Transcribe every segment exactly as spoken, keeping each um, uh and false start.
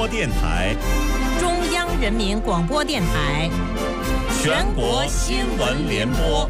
播电台、 中央人民广播电台、 全国新闻联播。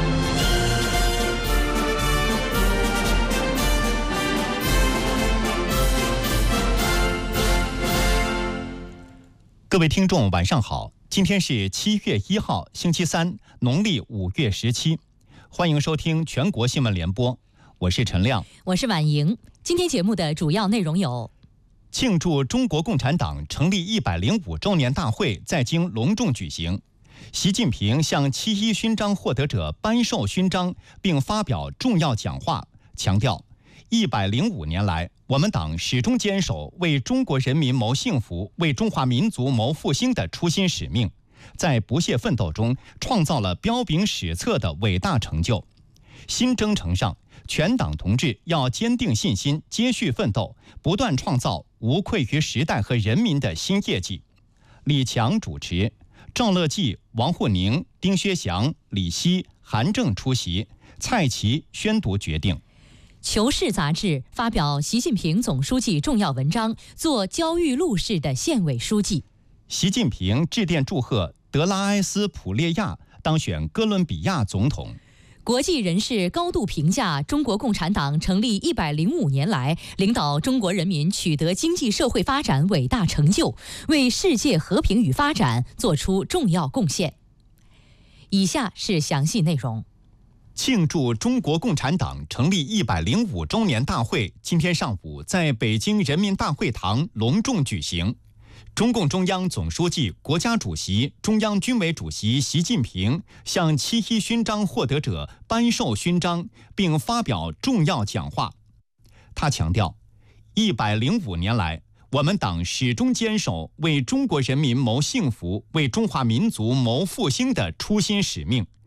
各位听众，晚上好！今天是七月一号，星期三，农历五月十七。欢迎收听全国新闻联播，我是陈亮， 我是婉莹。今天节目的主要内容有： 庆祝中国共产党成立一百零五周年大会在京隆重举行。习近平向七一勋章获得者颁授勋章，并发表重要讲话，强调一百零五年来，我们党始终坚守为中国人民谋幸福、为中华民族谋复兴的初心使命，在不懈奋斗中创造了彪炳史册的伟大成就。新征程上，全党同志要坚定信心，接续奋斗，不断创造无愧于时代和人民的新业绩。李强主持，赵乐际、王沪宁、丁薛祥、李希、韩正出席，蔡奇宣读决定。 《求是》杂志发表习近平总书记重要文章，做焦裕禄式的县委书记。 习近平致电祝贺德拉埃斯普列亚当选哥伦比亚总统。 国际人士高度评价中国共产党成立一百零五年来，领导中国人民取得经济社会发展伟大成就，为世界和平与发展作出重要贡献。以下是详细内容。 庆祝中国共产党成立一百零五周年大会今天上午在北京人民大会堂隆重举行。中共中央总书记、国家主席、中央军委主席习近平向七一勋章获得者颁授勋章，并发表重要讲话。他强调，一百零五年来，我们党始终坚守为中国人民谋幸福、为中华民族谋复兴的初心使命，